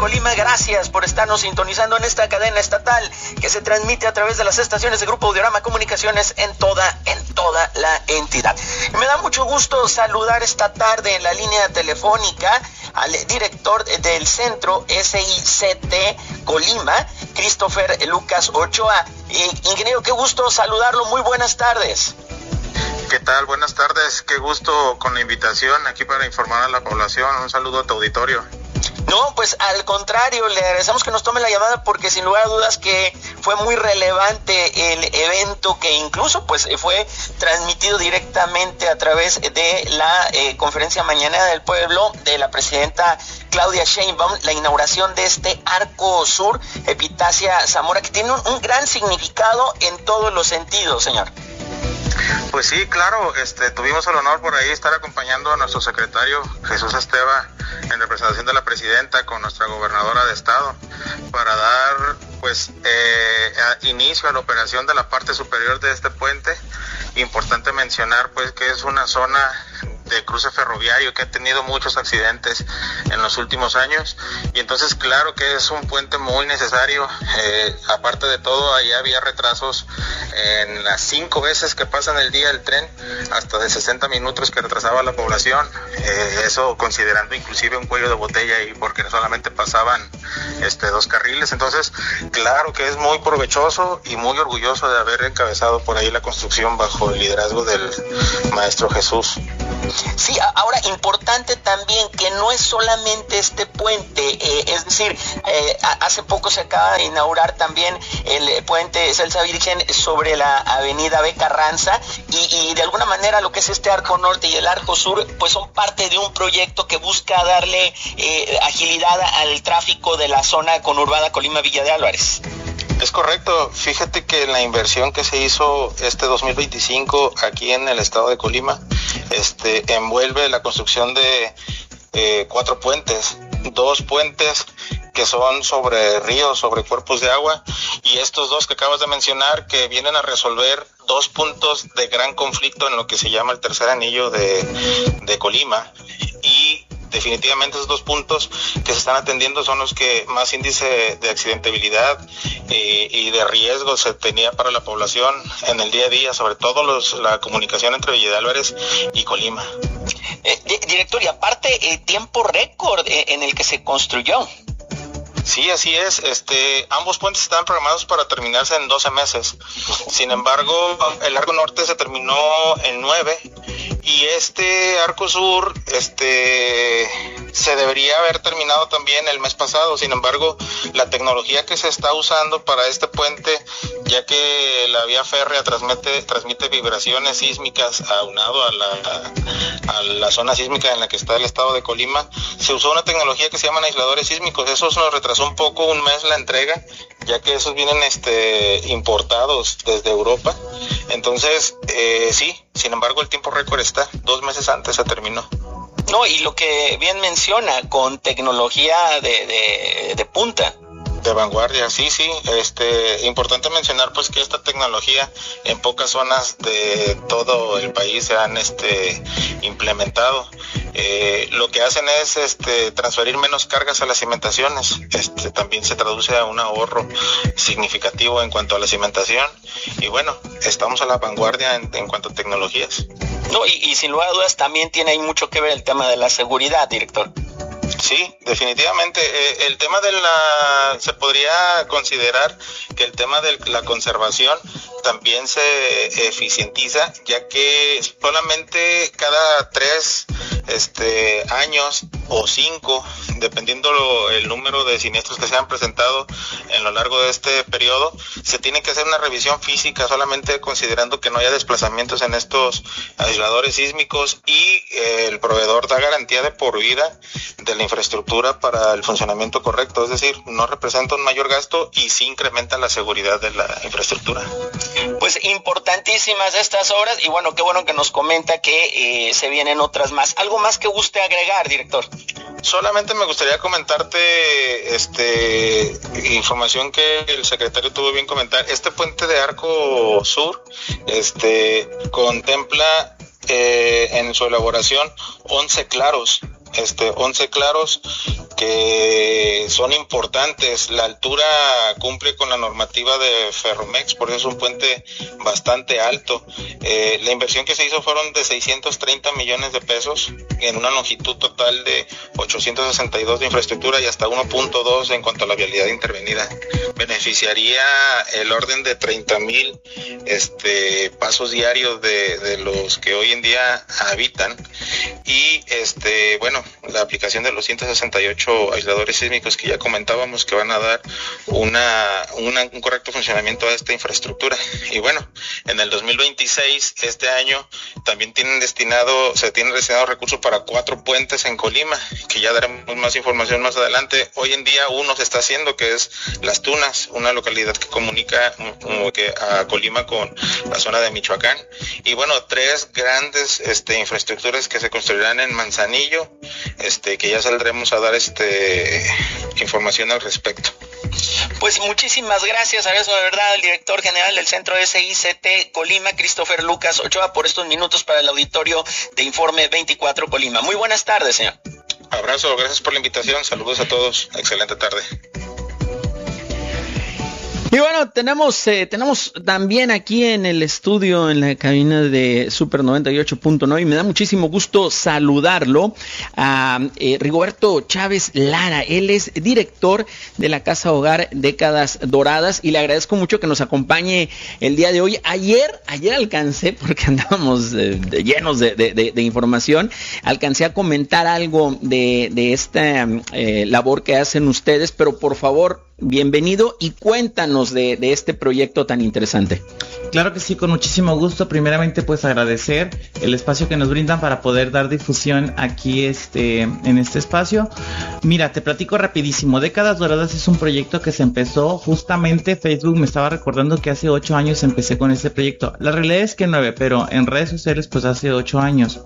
Colima, gracias por estarnos sintonizando en esta cadena estatal que se transmite a través de las estaciones de Grupo Audiorama Comunicaciones en toda la entidad. Me da mucho gusto saludar esta tarde en la línea telefónica al director del centro SICT Colima, Christopher Lucas Ochoa. Ingeniero, qué gusto saludarlo, muy buenas tardes. ¿Qué tal? Buenas tardes, qué gusto con la invitación aquí para informar a la población. Un saludo a tu auditorio. No, pues al contrario, le agradecemos que nos tome la llamada porque sin lugar a dudas que fue muy relevante el evento, que incluso pues fue transmitido directamente a través de la conferencia mañanera del pueblo de la presidenta Claudia Sheinbaum, la inauguración de este Arco Sur Epitacia Zamora, que tiene un gran significado en todos los sentidos, señor. Pues sí, claro, tuvimos el honor por ahí estar acompañando a nuestro secretario Jesús Esteva en representación de la presidenta con nuestra gobernadora de estado para dar pues inicio a la operación de la parte superior de este puente. Importante mencionar pues que es una zona de cruce ferroviario que ha tenido muchos accidentes en los últimos años, y entonces claro que es un puente muy necesario. Aparte de todo, ahí había retrasos en las 5 veces que pasa en el día el tren, hasta de 60 minutos que retrasaba la población, eso considerando inclusive un cuello de botella ahí porque solamente pasaban 2 carriles. Entonces claro que es muy provechoso y muy orgulloso de haber encabezado por ahí la construcción bajo el liderazgo del maestro Jesús. Sí, ahora importante también que no es solamente este puente, es decir, hace poco se acaba de inaugurar también el puente Celsa Virgen sobre la avenida B. Carranza y de alguna manera lo que es este Arco Norte y el Arco Sur pues son parte de un proyecto que busca darle agilidad al tráfico de la zona conurbada Colima-Villa de Álvarez. Es correcto, fíjate que la inversión que se hizo 2025 aquí en el estado de Colima, envuelve la construcción de 4 puentes, 2 puentes que son sobre ríos, sobre cuerpos de agua, y estos 2 que acabas de mencionar que vienen a resolver 2 puntos de gran conflicto en lo que se llama el tercer anillo de Colima, y definitivamente esos 2 puntos que se están atendiendo son los que más índice de accidentabilidad y de riesgo se tenía para la población en el día a día, sobre todo la comunicación entre Villa de Álvarez y Colima. Director, y aparte tiempo récord en el que se construyó. Sí, así es. Ambos puentes estaban programados para terminarse en 12 meses. Sin embargo, el Arco Norte se terminó en 9 y este Arco Sur, se debería haber terminado también el mes pasado. Sin embargo, la tecnología que se está usando para este puente, ya que la vía férrea transmite vibraciones sísmicas aunado a la zona sísmica en la que está el estado de Colima, se usó una tecnología que se llaman aisladores sísmicos. Esos nos retrasó un poco, un mes la entrega, ya que esos vienen importados desde Europa. Entonces, sí, sin embargo el tiempo récord está, 2 meses antes se terminó. No, y lo que bien menciona, con tecnología de punta. De vanguardia, sí. Importante mencionar pues que esta tecnología en pocas zonas de todo el país se han implementado. Lo que hacen es transferir menos cargas a las cimentaciones. También se traduce a un ahorro significativo en cuanto a la cimentación. Y bueno, estamos a la vanguardia en cuanto a tecnologías. No, y sin lugar a dudas también tiene ahí mucho que ver el tema de la seguridad, director. Sí, definitivamente. El tema se podría considerar que el tema de la conservación también se eficientiza, ya que solamente cada 3 años o 5, dependiendo el número de siniestros que se han presentado en lo largo de este periodo, se tiene que hacer una revisión física, solamente considerando que no haya desplazamientos en estos aisladores sísmicos, y el proveedor da garantía de por vida de la infraestructura para el funcionamiento correcto, es decir, no representa un mayor gasto y sí incrementa la seguridad de la infraestructura. Pues importantísimas estas obras, y bueno, qué bueno que nos comenta que se vienen otras más. ¿Algo más que guste agregar, director? Solamente me gustaría comentarte información que el secretario tuvo bien comentar. Este puente de Arco Sur contempla en su elaboración 11 claros. 11 claros que son importantes. La altura cumple con la normativa de Ferromex, por eso es un puente bastante alto. La inversión que se hizo fueron de 630 millones de pesos en una longitud total de 862 de infraestructura y hasta 1.2 en cuanto a la vialidad intervenida. Beneficiaría el orden de 30,000 pasos diarios de los que hoy en día habitan, y bueno, la aplicación de los 168 aisladores sísmicos que ya comentábamos, que van a dar un correcto funcionamiento a esta infraestructura. Y bueno, en el 2026, este año, también se tienen destinados recursos para 4 puentes en Colima, que ya daremos más información más adelante. Hoy en día uno se está haciendo, que es Las Tunas, una localidad que comunica a Colima con la zona de Michoacán. Y bueno, 3 grandes infraestructuras que se construirán en Manzanillo, que ya saldremos a dar información al respecto. Pues muchísimas gracias, abrazo de verdad al director general del Centro SICT Colima, Christopher Lucas Ochoa, por estos minutos para el auditorio de Informe 24 Colima. Muy buenas tardes, señor. Abrazo, gracias por la invitación, saludos a todos, excelente tarde. Y bueno, tenemos también aquí en el estudio, en la cabina de Super 98.9, y me da muchísimo gusto saludarlo a Rigoberto Chávez Lara. Él es director de la Casa Hogar Décadas Doradas, y le agradezco mucho que nos acompañe el día de hoy. Ayer alcancé, porque andábamos llenos de información, alcancé a comentar algo de esta labor que hacen ustedes, pero por favor, bienvenido y cuéntanos de este proyecto tan interesante. Claro que sí, con muchísimo gusto. Primeramente, pues agradecer el espacio que nos brindan para poder dar difusión aquí en este espacio. Mira, te platico rapidísimo. Décadas Doradas es un proyecto que se empezó justamente, Facebook me estaba recordando que hace 8 años empecé con este proyecto. La realidad es que 9, pero en redes sociales pues hace 8 años.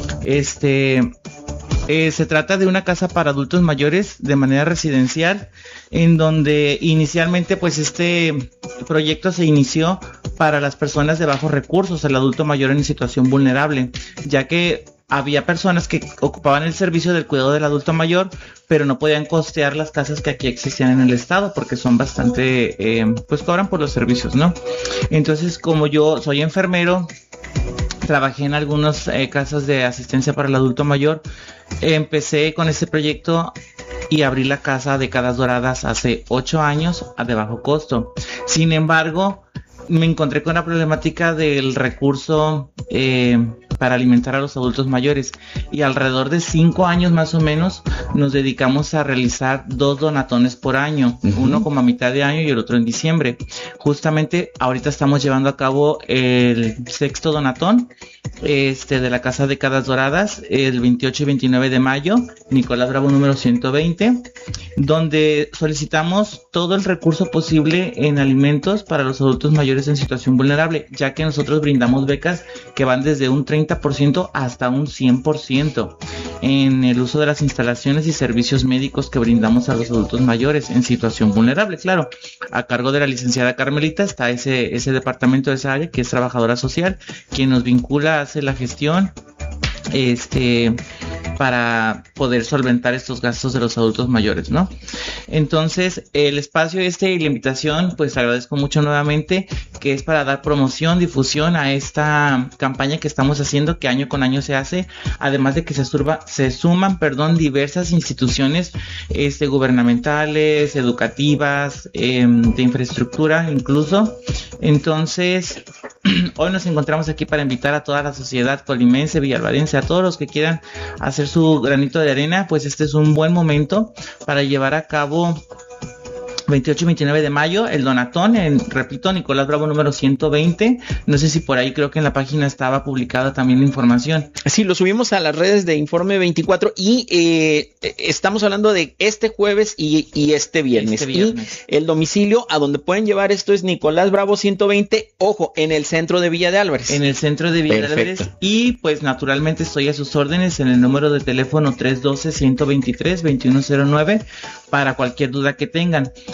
Se trata de una casa para adultos mayores de manera residencial, en donde inicialmente pues este proyecto se inició para las personas de bajos recursos, el adulto mayor en situación vulnerable, ya que había personas que ocupaban el servicio del cuidado del adulto mayor, pero no podían costear las casas que aquí existían en el estado, porque son bastante, pues cobran por los servicios, ¿no? Entonces, como yo soy enfermero, trabajé en algunas casas de asistencia para el adulto mayor, empecé con este proyecto y abrí la casa Décadas Doradas hace 8 años de bajo costo. Sin embargo, me encontré con la problemática del recurso para alimentar a los adultos mayores, y alrededor de 5 años más o menos nos dedicamos a realizar 2 donatones por año, uno como a mitad de año y el otro en diciembre. Justamente ahorita estamos llevando a cabo el 6º donatón de la Casa Décadas Doradas, el 28 y 29 de mayo, Nicolás Bravo número 120, donde solicitamos todo el recurso posible en alimentos para los adultos mayores en situación vulnerable, ya que nosotros brindamos becas que van desde un 30% hasta un 100% en el uso de las instalaciones y servicios médicos que brindamos a los adultos mayores en situación vulnerable. Claro, a cargo de la licenciada Carmelita está ese departamento de esa área, que es trabajadora social, quien nos vincula, hace la gestión para poder solventar estos gastos de los adultos mayores, ¿no? Entonces, el espacio y la invitación, pues agradezco mucho nuevamente, que es para dar promoción, difusión a esta campaña que estamos haciendo, que año con año se hace, además de que se suman diversas instituciones gubernamentales, educativas, de infraestructura incluso. Entonces, hoy nos encontramos aquí para invitar a toda la sociedad colimense, villalvarense, a todos los que quieran hacer su granito de arena, pues este es un buen momento para llevar a cabo 28 y 29 de mayo, el donatón, repito, Nicolás Bravo número 120. No sé si por ahí, creo que en la página estaba publicada también la información. Sí, lo subimos a las redes de Informe 24 y estamos hablando de este jueves y este viernes. Y el domicilio a donde pueden llevar esto es Nicolás Bravo 120, ojo, en el centro de Villa de Álvarez. En el centro de Villa de Álvarez. Y pues naturalmente estoy a sus órdenes en el número de teléfono 312-123-2109 para cualquier duda que tengan.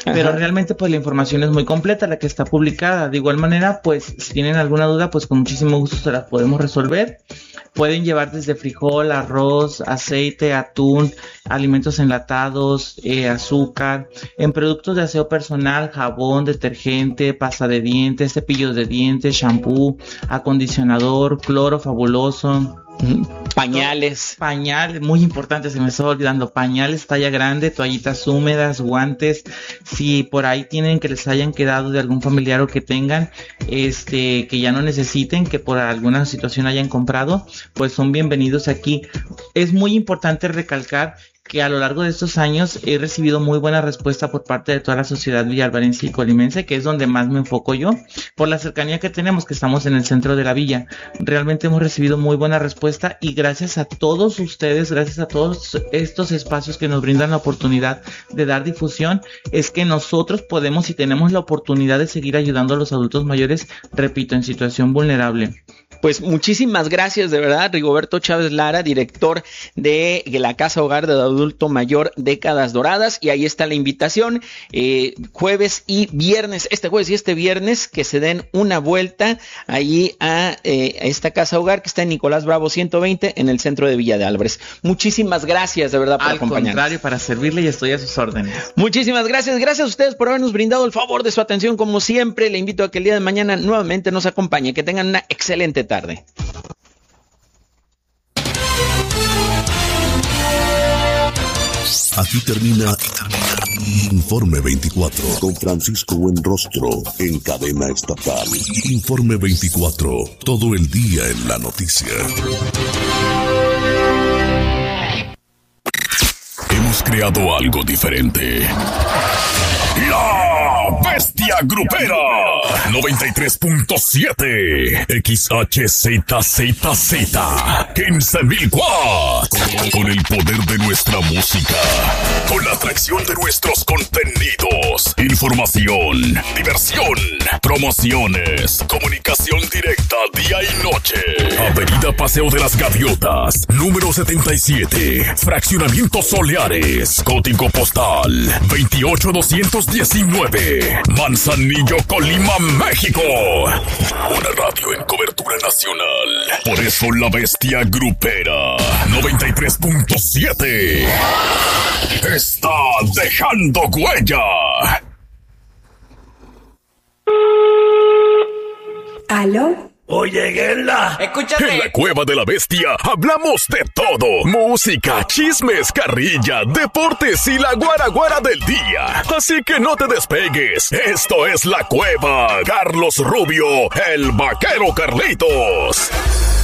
pero realmente pues la información es muy completa, la que está publicada. De igual manera, pues si tienen alguna duda, pues con muchísimo gusto se las podemos resolver. Pueden llevar desde frijol, arroz, aceite, atún, alimentos enlatados, azúcar, en productos de aseo personal, jabón, detergente, pasta de dientes, cepillos de dientes, shampoo, acondicionador, cloro fabuloso. Pañales, muy importante, se me estaba olvidando, pañales talla grande, toallitas húmedas, guantes. Si por ahí tienen que les hayan quedado de algún familiar o que tengan, que ya no necesiten, que por alguna situación hayan comprado, pues son bienvenidos aquí. Es muy importante recalcar que a lo largo de estos años he recibido muy buena respuesta por parte de toda la sociedad villalvarense y colimense, que es donde más me enfoco yo, por la cercanía que tenemos, que estamos en el centro de la villa. Realmente hemos recibido muy buena respuesta y gracias a todos ustedes, gracias a todos estos espacios que nos brindan la oportunidad de dar difusión, es que nosotros podemos y tenemos la oportunidad de seguir ayudando a los adultos mayores, repito, en situación vulnerable. Pues muchísimas gracias, de verdad, Rigoberto Chávez Lara, director de la Casa Hogar de Adulto Mayor Décadas Doradas, y ahí está la invitación, jueves y viernes, este jueves y este viernes, que se den una vuelta ahí a esta Casa Hogar que está en Nicolás Bravo 120 en el centro de Villa de Álvarez. Muchísimas gracias, de verdad, por acompañarnos. Al contrario, para servirle y estoy a sus órdenes. Muchísimas gracias, gracias a ustedes por habernos brindado el favor de su atención, como siempre. Le invito a que el día de mañana nuevamente nos acompañe, que tengan una excelente tarde. Aquí termina Informe 24 con Francisco Buenrostro en cadena estatal. Informe 24, todo el día en la noticia. Hemos creado algo diferente. La Bestia Grupera 93.7 XHZZZ 15.000 watts. Con el poder de nuestra música, con la atracción de nuestros contenidos, información, diversión, promociones, comunicación directa día y noche. Avenida Paseo de las Gaviotas, número 77, Fraccionamiento Soleares, código postal 28219, Manzanillo, Colima, México. Una radio en cobertura nacional. Por eso la Bestia Grupera 93.7 está dejando huella. ¿Aló? Oye, Guerla, escúchame. En la Cueva de la Bestia hablamos de todo: música, chismes, carrilla, deportes y la guaraguara del día. Así que no te despegues. Esto es La Cueva. Carlos Rubio, el vaquero Carlitos.